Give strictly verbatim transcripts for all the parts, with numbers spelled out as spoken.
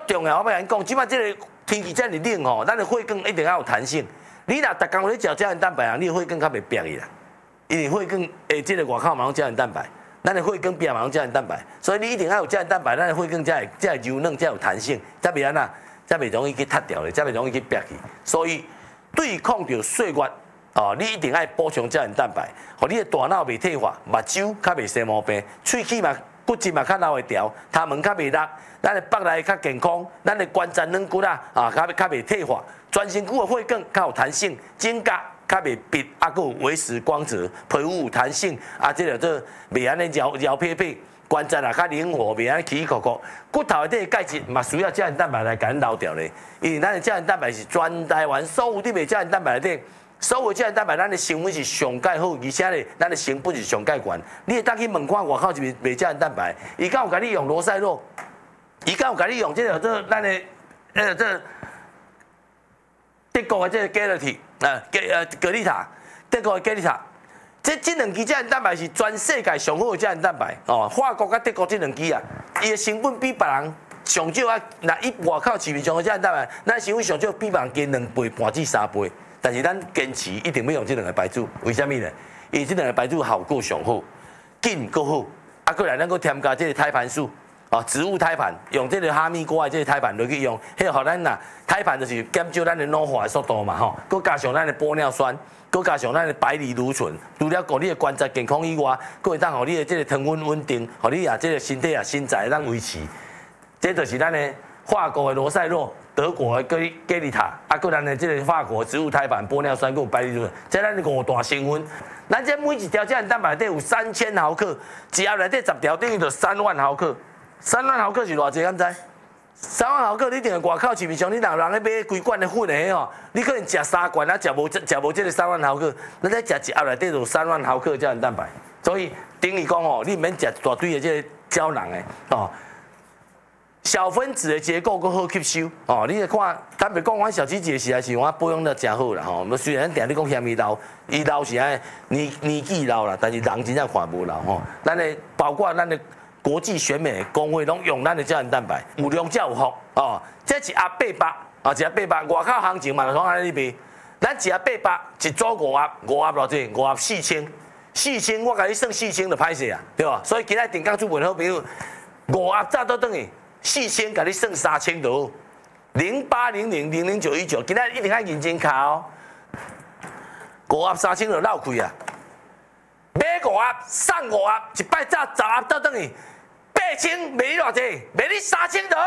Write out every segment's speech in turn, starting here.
重要，我要甲你讲，即摆这个天气遮尔冷吼，咱的血管一定要有弹性。你若逐工咧食胶原蛋白啊，你的血管较袂瘪去啦。因为血管诶，即个外口嘛有胶原蛋白，咱的血管壁嘛有胶原蛋白，所以你一定要有胶原蛋白，咱的血管才会才会柔软，才有弹性，才袂安那，才袂容易去塌掉咧，才袂容易去瘪去。所以对抗着岁月。哦，你一定要补充胶原蛋白，互你的大脑袂退化，目睭较袂生毛病，喙齿嘛骨质嘛较留会调，头毛较袂落，咱的腹内较健康，咱的关节软骨啊啊较较袂退化，全身躯的血管较有弹性，指甲较袂闭，啊佫有维持光泽，皮肤有弹性，啊即个做袂安尼摇摇撇撇，关节也较灵活，袂安尼起起伏伏，骨头内底的钙质嘛需要胶原蛋白来甲咱留掉咧，因为咱的胶原蛋白是全台湾所有伫卖胶原蛋白内底。所有胶原蛋白，咱的成分是上介好，而且咧，咱的成本是上介悬。你会当去问看外口是卖胶原蛋白，伊敢有甲你用罗塞洛，伊敢有甲你用这个这咱的呃这德国的这个 Galati 啊，呃格丽塔，德国的格丽塔，这这两支胶原蛋白是全世界上好的胶原蛋白哦。法国甲德国这两支啊，伊的成本比别人上少啊，那伊外口市面上的胶原蛋白，咱成本上少比别人低两倍半至三倍。但是咱坚持一定要用这两个牌子，为什么呢？因为这两个牌子效果上好，紧够好，啊，过来咱搁添加这个胎盘素，哦，植物胎盘，用这个哈密瓜的这个胎盘落去用，迄个互咱呐胎盘就是减少咱的老化的速度嘛吼，搁加上咱的玻尿酸，搁加上咱的白藜芦醇，除了顾你的关节健康以外，搁会当互你的这个糖分稳定，互你啊这个身体啊身材当维持，这就是咱的法国的罗塞洛。德国的格格丽塔，啊，个咱的这个法国植物胎盘、玻尿酸跟白藜芦醇，这咱五大成分。咱这每一条胶原蛋白内底有三千毫克，一盒内底十条等于就三万毫克。三万毫克是偌济？敢知？三万毫克，你定个外口市面上，你若人咧买规罐的粉的吼，你可能食三罐啊，食无食无这个三万毫克，咱再食一盒内底就三万毫克胶原蛋白。所以等于讲吼，你免食大堆的这个胶囊的哦。小分子的结构更好吸收哦，你来看，坦白讲，我小鸡姐时代是我保养得真好啦吼。虽然定你讲嫌伊老，伊老是安年年纪老啦，但是人真正看无老吼。咱的包括咱的国际选美工会拢用咱的胶原蛋白，有量才有福哦。这一盒八百啊，一盒八百，外口行情嘛，从安尼卖。咱一盒八百，一组五盒，五盒偌济？五盒四千，四千我甲你算四千就歹势啊，对吧？所以今仔定岗主文好朋友，五盒早倒转去。四千，甲你算三千就好。零八零零零零九一九，今仔一定要认真卡哦。五盒三千就绕开啊！买五盒送五盒，一摆早十盒倒转去，八千卖你偌济？卖你三千就好。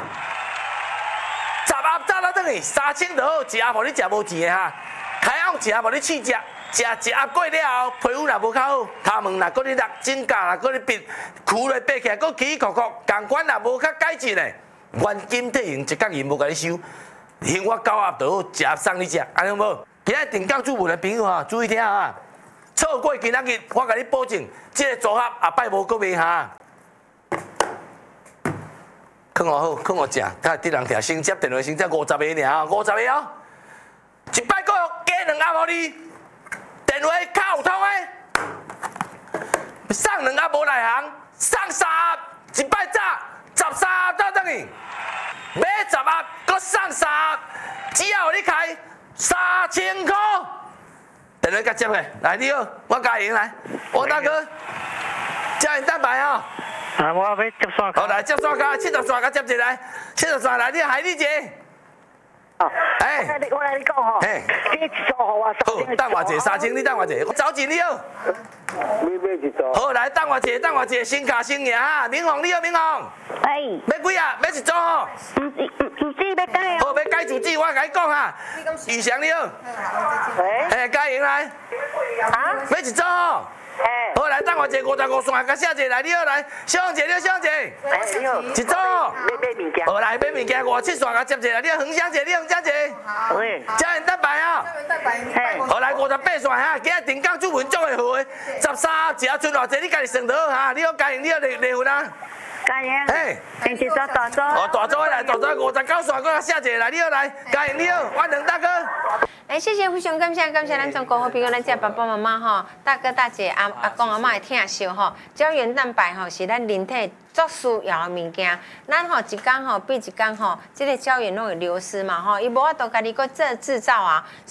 十盒早倒转去，三千就好，一盒互你食无钱的哈。开后一盒互你试食。食一盒过了后，皮肤若无较好，头毛若搁咧落，指甲若搁咧闭，跍咧闭起来，搁起起伏伏，感官若无较改进咧，原金体型一角银无甲你收，幸我九盒就好，一盒送你食，安尼无？今仔定岗主文的朋友哈，注意听啊！错过今仔日，我甲你保证，这个组合下摆无搁卖哈。看我好，看我正，睇啲人听先接电话，先接五十个尔，五十个哦，一摆搁加两盒互你。电话卡有通诶，送两盒无内行，送三盒，一摆早十三盒倒转去，买十盒，搁送三盒，只要你开三千块。电话甲接下，来你好，我嘉莹来，王大哥，胶原蛋白啊。 啊，我要接线卡。 好来接线卡，七十线卡接一来，七十线来，你海丽姐。 哎，我来你讲吼， 哎， 你一组互我好，等我一下，三千你等我一下，我找钱你好。 你买一组。 好，来等我一下，等我一下，新卡新赢哈，明宏你好，明宏。 哎。 要几啊？要一组吼。 唔是唔主旨要改好，要改主旨，我甲你讲哈。宇翔你好。 喂。 哎，嘉莹来。 啊？ 要一组吼。 哎。 好，来等我一下，五十五线，甲写一下，来你好，来，小红姐你好，小红姐。 哎，你好。 一组。 买买物件。 好，来买物件，五七线甲接一下，你好，恒香姐，你好，恒香姐。 喂。 胶原蛋白啊。 胶原蛋白。 好，来五十八线哈，今日定岗主文足会好诶，十三一盒剩偌济，你家己算得好哈。你好，嘉莹，你好，丽丽芬啊。 嘉莹， 嘿， 平时做大组。 哦，大组来，大组五十九线，我下一个来，你好来，嘉颖你好，万能大哥。 哎，谢谢非常感谢感谢咱中国好朋友，咱这爸爸妈妈吼，大哥大姐阿阿公阿妈的疼惜吼，胶原蛋白吼是咱人体最需要的物件。咱吼一天吼比一天吼，这个胶原拢会流失嘛吼，伊无法度家己搁做制造啊，